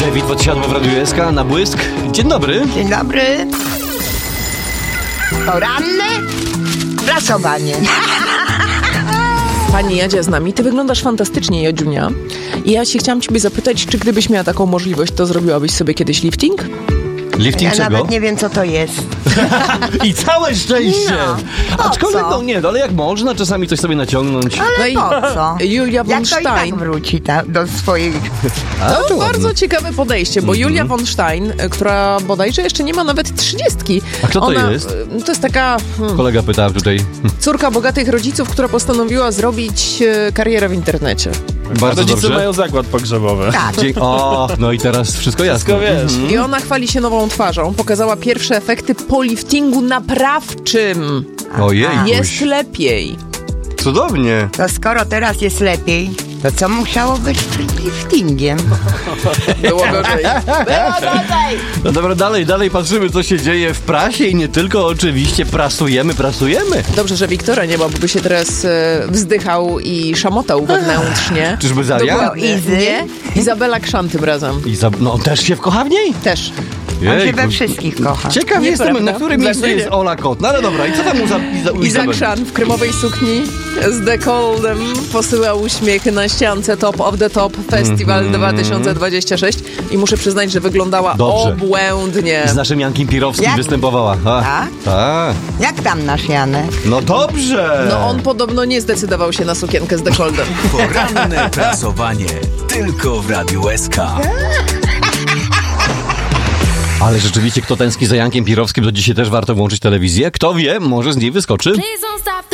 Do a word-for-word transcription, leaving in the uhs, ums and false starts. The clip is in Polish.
Ewit podsiadła w Radiu S K na błysk. Dzień dobry. Dzień dobry. Poranne prasowanie. Pani Jadzia z nami. Ty wyglądasz fantastycznie, Jadziunia. I ja się chciałam ciebie zapytać, czy gdybyś miała taką możliwość, to zrobiłabyś sobie kiedyś lifting? Lifting Ja czego? nawet nie wiem, co to jest. I całe szczęście! No, po Aczkolwiek, co? no nie, no ale jak można czasami coś sobie naciągnąć. Ale No i po co? Julia von Jak to i tak Stein. wróci ta, do swoich... To to bardzo ładnie. ciekawe podejście, bo Julia von Stein, y, która bodajże jeszcze nie ma nawet trzydziestki. A kto to Ona, jest? y, To jest taka hmm, Kolega pytał tutaj. córka bogatych rodziców, która postanowiła zrobić y, karierę w internecie. Bardzo Rodzice dobrze. mają zakład pogrzebowy. Tak. Dzie- o, no i teraz wszystko jasne. Wszystko wiesz. I ona chwali się nową twarzą. Pokazała pierwsze efekty po liftingu naprawczym. Ojej, Jest lepiej. cudownie. To skoro teraz jest lepiej, to co musiało być przed liftingiem? Było gorzej. No dobra, dalej, dalej patrzymy, co się dzieje w prasie i nie tylko, oczywiście prasujemy, prasujemy. Dobrze, że Wiktora nie ma, bo by się teraz e, wzdychał i szamotał wewnętrznie. Czyżby Zaria? Dokładnie. Izy? Nie? Izabela Krzan tym razem. I za... No on też się wkocha w niej? Też. On się Jejku. we wszystkich kocha. Ciekaw Nieprawda. jestem, na którym miejscu Znaczy nie. jest Ola Kot. No ale dobra, i co tam u, za, i za, u Iza Izabeli? Krzan w kremowej sukni z dekoldem posyła uśmiech na ściance Top of the Top Festival Mhm. dwa tysiące dwudziesty szósty i muszę przyznać, że wyglądała Dobrze. obłędnie. Z naszym Jankiem Pirowskim Jak? występowała. A, Tak? tak. Jak tam nasz Janek? No dobrze. No on podobno nie zdecydował się na sukienkę z dekoldem. Poranne prasowanie tylko w Radiu S K. Ale rzeczywiście, kto tęskni za Jankiem Pirowskim, to dzisiaj też warto włączyć telewizję. Kto wie, może z niej wyskoczy. Please don't stop.